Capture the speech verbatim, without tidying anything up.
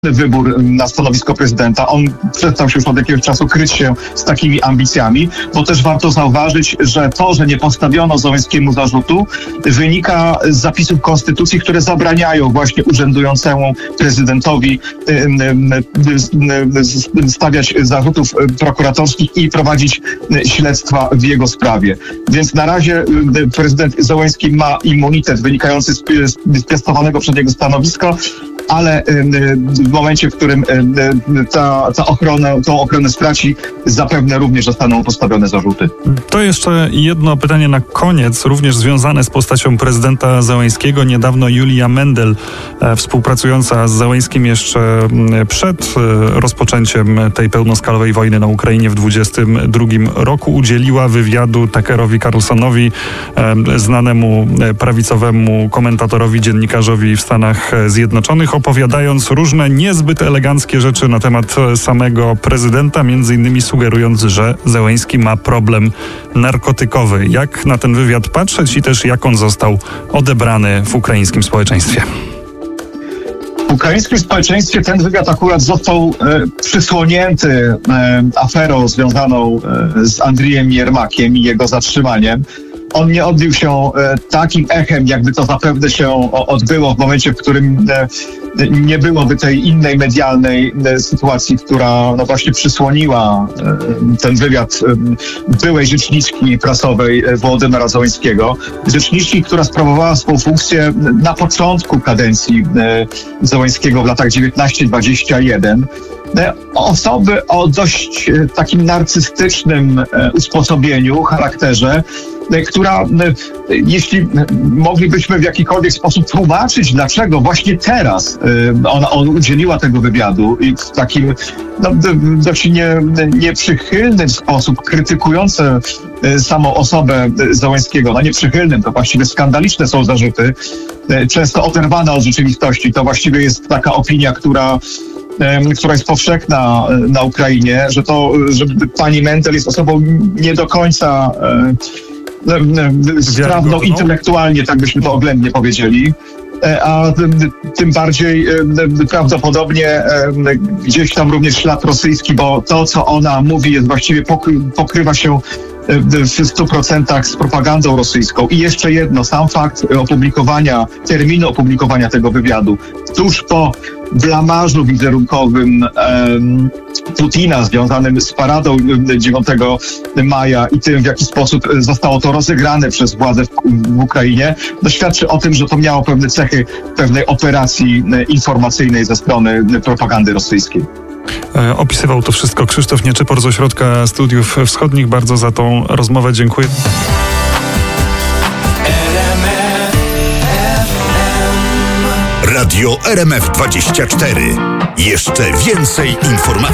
wybór na stanowisko prezydenta. On przestał się już od jakiegoś czasu kryć się z takimi ambicjami, bo też warto zauważyć, że to, że nie postawiono Zełenskiemu zarzutu, wynika z zapisów konstytucji, które zabraniają właśnie urzędującemu prezydentowi stawiać zarzutów prokuratorskich i prowadzić śledztwa w jego sprawie. Więc na razie prezydent Zełenski ma immunitet wynikający z piastowanego przez niego stanowiska, ale w momencie, w którym ta, ta ochrona, tą ochronę straci, zapewne również zostaną postawione zarzuty. To jeszcze jedno pytanie na koniec, również związane z postacią prezydenta Zełenskiego. Niedawno Julia Mendel, współpracująca z Zełenskim jeszcze przed rozpoczęciem tej pełnoskalowej wojny na Ukrainie w dwudziestym drugim roku, udzieliła wywiadu Tuckerowi Carlsonowi, znanemu prawicowemu komentatorowi, dziennikarzowi w Stanach Zjednoczonych, opowiadając różne niezbyt eleganckie rzeczy na temat samego prezydenta, między innymi sugerując, że Zełenski ma problem narkotykowy. Jak na ten wywiad patrzeć i też jak on został odebrany w ukraińskim społeczeństwie? W ukraińskim społeczeństwie ten wywiad akurat został e, przysłonięty e, aferą związaną e, z Andrijem Jermakiem i jego zatrzymaniem. On nie odbił się e, takim echem, jakby to zapewne się o, odbyło w momencie, w którym e, nie byłoby tej innej medialnej e, sytuacji, która no właśnie przysłoniła e, ten wywiad e, byłej rzeczniczki prasowej e, Wołodymyra Zełenskiego. Rzeczniczki, która sprawowała swą funkcję na początku kadencji e, Zełenskiego w latach dziewiętnaście dwadzieścia jeden. Osoby o dość e, takim narcystycznym e, usposobieniu, charakterze, która, jeśli moglibyśmy w jakikolwiek sposób tłumaczyć, dlaczego właśnie teraz ona, ona udzieliła tego wywiadu i w takim no, dość nie, nieprzychylny sposób, krytykujący samą osobę Zełenskiego, no nieprzychylnym, to właściwie skandaliczne są zarzuty, często oderwane od rzeczywistości. To właściwie jest taka opinia, która która jest powszechna na Ukrainie, że to, że pani Mendel jest osobą nie do końca sprawną intelektualnie, tak byśmy to oględnie powiedzieli, a tym bardziej prawdopodobnie gdzieś tam również ślad rosyjski, bo to, co ona mówi, jest właściwie pokrywa się w stu procentach z propagandą rosyjską. I jeszcze jedno, sam fakt opublikowania, terminu opublikowania tego wywiadu tuż po blamarzu wizerunkowym um, Putina związanym z paradą dziewiątego maja i tym, w jaki sposób zostało to rozegrane przez władze w, w Ukrainie, no świadczy o tym, że to miało pewne cechy pewnej operacji informacyjnej ze strony propagandy rosyjskiej. E, opisywał to wszystko Krzysztof Nieczypor z Ośrodka Studiów Wschodnich. Bardzo za tą rozmowę dziękuję. Radio R M F dwadzieścia cztery. Jeszcze więcej informacji.